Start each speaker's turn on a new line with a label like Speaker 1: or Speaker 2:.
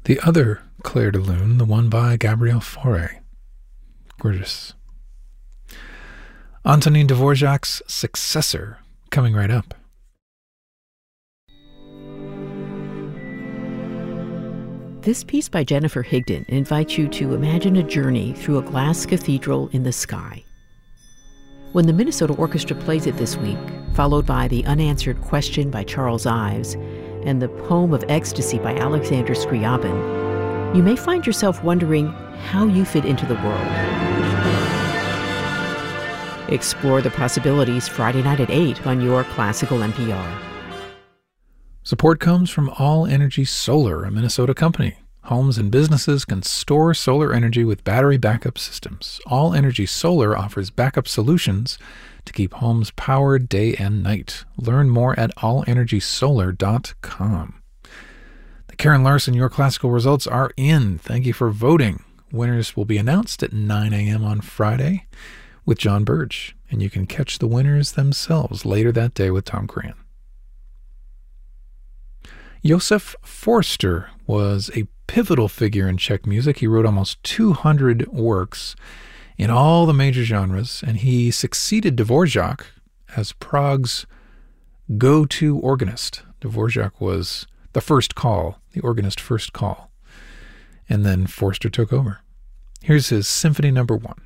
Speaker 1: The other Clair de Lune, the one by Gabriel Fauré. Gorgeous. Antonin Dvorak's successor, coming right up.
Speaker 2: This piece by Jennifer Higdon invites you to imagine a journey through a glass cathedral in the sky. When the Minnesota Orchestra plays it this week, followed by The Unanswered Question by Charles Ives and The Poem of Ecstasy by Alexander Scriabin, you may find yourself wondering how you fit into the world. Explore the possibilities Friday night at 8 on your Classical NPR.
Speaker 1: Support comes from All Energy Solar, a Minnesota company. Homes and businesses can store solar energy with battery backup systems. All Energy Solar offers backup solutions to keep homes powered day and night. Learn more at allenergysolar.com. The Karen Larson Your Classical results are in. Thank you for voting. Winners will be announced at 9 a.m. on Friday with John Birch, and you can catch the winners themselves later that day with Tom Cran. Josef Forster was a pivotal figure in Czech music. He wrote almost 200 works in all the major genres, and he succeeded Dvorak as Prague's go-to organist. Dvorak was the first call, the organist first call, and then Forster took over. Here's his Symphony No. 1.